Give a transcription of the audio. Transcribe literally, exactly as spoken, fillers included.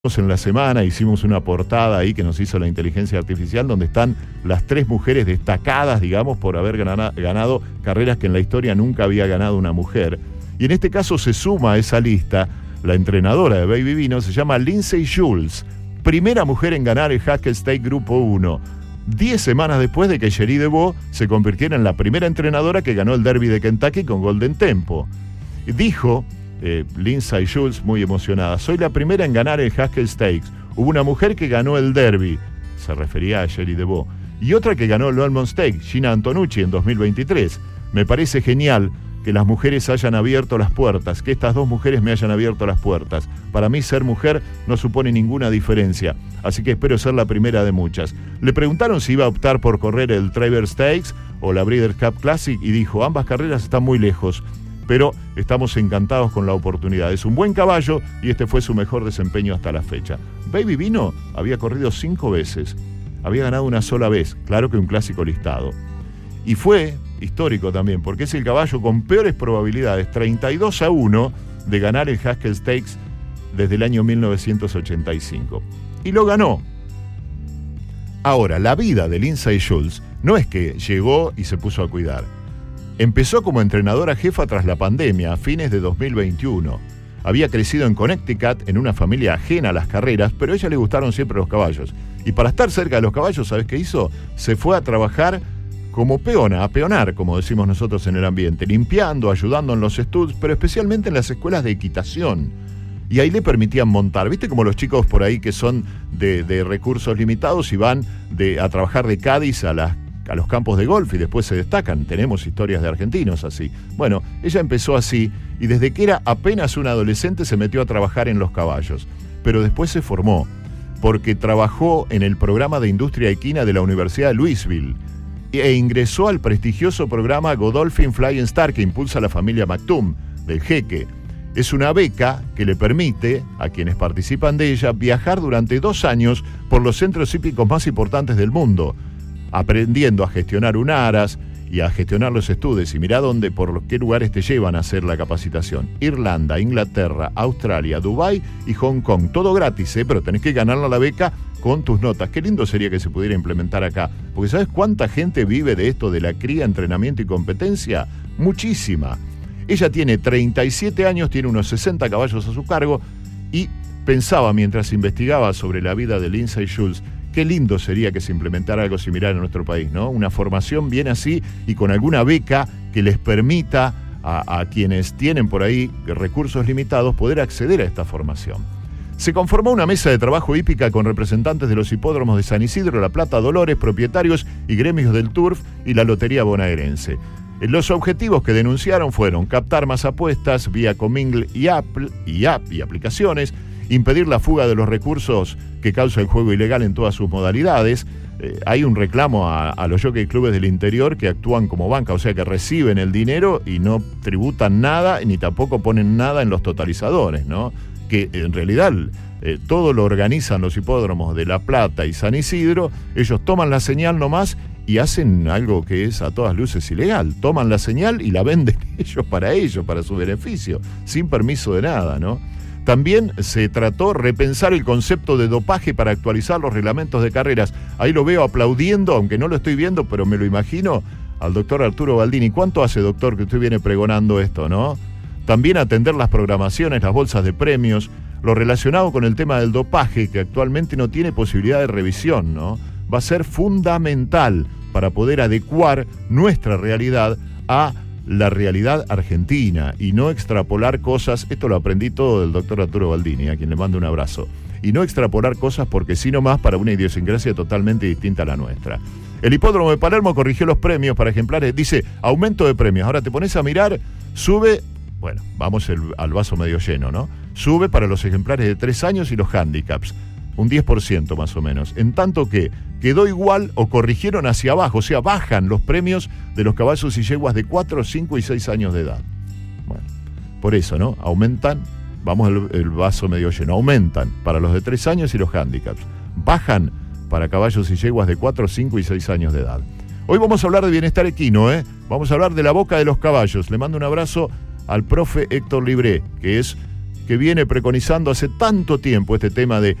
En la semana hicimos una portada ahí que nos hizo la inteligencia artificial donde están las tres mujeres destacadas, digamos, por haber ganado, ganado carreras que en la historia nunca había ganado una mujer. Y en este caso se suma a esa lista la entrenadora de Baby Vino, se llama Lindsay Jules, primera mujer en ganar el Haskell Stakes Grupo uno, diez semanas después de que Sherry DeVos se convirtiera en la primera entrenadora que ganó el Derby de Kentucky con Golden Tempo. Dijo Eh, Lindsay Jules, muy emocionada: soy la primera en ganar el Haskell Stakes. Hubo una mujer que ganó el Derby, se refería a Sherry DeVos, y otra que ganó el Longmont Stakes, Gina Antonucci, en dos mil veintitrés. Me parece genial que las mujeres hayan abierto las puertas, que estas dos mujeres me hayan abierto las puertas. Para mí ser mujer no supone ninguna diferencia, así que espero ser la primera de muchas. Le preguntaron si iba a optar por correr el Travers Stakes o la Breeders' Cup Classic y dijo: ambas carreras están muy lejos, pero estamos encantados con la oportunidad. Es un buen caballo y este fue su mejor desempeño hasta la fecha. Baby Vino había corrido cinco veces, había ganado una sola vez, claro que un clásico listado. Y fue histórico también, porque es el caballo con peores probabilidades, treinta y dos a uno, de ganar el Haskell Stakes desde el año mil novecientos ochenta y cinco. Y lo ganó. Ahora, la vida de Lindsay Jules no es que llegó y se puso a cuidar. Empezó como entrenadora jefa tras la pandemia, a fines de dos mil veintiuno. Había crecido en Connecticut, en una familia ajena a las carreras, pero a ella le gustaron siempre los caballos. Y para estar cerca de los caballos, ¿sabes qué hizo? Se fue a trabajar como peona, a peonar, como decimos nosotros en el ambiente, limpiando, ayudando en los estudios, pero especialmente en las escuelas de equitación. Y ahí le permitían montar. ¿Viste como los chicos por ahí que son de, de recursos limitados y van de, a trabajar de Cádiz a las a los campos de golf y después se destacan? Tenemos historias de argentinos así. Bueno, ella empezó así y desde que era apenas una adolescente se metió a trabajar en los caballos, pero después se formó porque trabajó en el programa de industria equina de la Universidad de Louisville e ingresó al prestigioso programa Godolphin Flying Star que impulsa la familia Maktoum, del jeque. Es una beca que le permite a quienes participan de ella viajar durante dos años por los centros hípicos más importantes del mundo, aprendiendo a gestionar un aras y a gestionar los estudios. Y mirá dónde, por qué lugares te llevan a hacer la capacitación. Irlanda, Inglaterra, Australia, Dubái y Hong Kong. Todo gratis, ¿eh? Pero tenés que ganarla la beca con tus notas. Qué lindo sería que se pudiera implementar acá. Porque ¿sabes cuánta gente vive de esto, de la cría, entrenamiento y competencia? Muchísima. Ella tiene treinta y siete años, tiene unos sesenta caballos a su cargo y pensaba mientras investigaba sobre la vida de Lindsay Jules: qué lindo sería que se implementara algo similar en nuestro país, ¿no? Una formación bien así y con alguna beca que les permita a, a quienes tienen por ahí recursos limitados poder acceder a esta formación. Se conformó una mesa de trabajo hípica con representantes de los hipódromos de San Isidro, La Plata, Dolores, propietarios y gremios del Turf y la Lotería Bonaerense. Los objetivos que denunciaron fueron captar más apuestas vía comingle y app y, app y aplicaciones, impedir la fuga de los recursos que causa el juego ilegal en todas sus modalidades. Eh, hay un reclamo a, a los jockey clubes del interior que actúan como banca, o sea que reciben el dinero y no tributan nada ni tampoco ponen nada en los totalizadores, ¿no? Que en realidad eh, todo lo organizan los hipódromos de La Plata y San Isidro. Ellos toman la señal nomás y hacen algo que es a todas luces ilegal. Toman la señal y la venden ellos para ellos, para su beneficio, sin permiso de nada, ¿no? También se trató repensar el concepto de dopaje para actualizar los reglamentos de carreras. Ahí lo veo aplaudiendo, aunque no lo estoy viendo, pero me lo imagino, al doctor Arturo Baldini. ¿Cuánto hace, doctor, que usted viene pregonando esto, no? También atender las programaciones, las bolsas de premios, lo relacionado con el tema del dopaje, que actualmente no tiene posibilidad de revisión, ¿no? Va a ser fundamental para poder adecuar nuestra realidad a la realidad argentina y no extrapolar cosas. Esto lo aprendí todo del doctor Arturo Baldini, a quien le mando un abrazo. Y no extrapolar cosas porque sí nomás para una idiosincrasia totalmente distinta a la nuestra. El hipódromo de Palermo corrigió los premios para ejemplares, dice aumento de premios. Ahora te pones a mirar, sube, bueno, vamos el, al vaso medio lleno, ¿no? Sube para los ejemplares de tres años y los handicaps, un diez por ciento más o menos, en tanto que quedó igual o corrigieron hacia abajo, o sea, bajan los premios de los caballos y yeguas de cuatro, cinco y seis años de edad. Bueno, por eso, ¿no? Aumentan, vamos el, el vaso medio lleno, aumentan para los de tres años y los handicaps, bajan para caballos y yeguas de cuatro, cinco y seis años de edad. Hoy vamos a hablar de bienestar equino, ¿eh? Vamos a hablar de la boca de los caballos. Le mando un abrazo al profe Héctor Libré, que es que viene preconizando hace tanto tiempo este tema de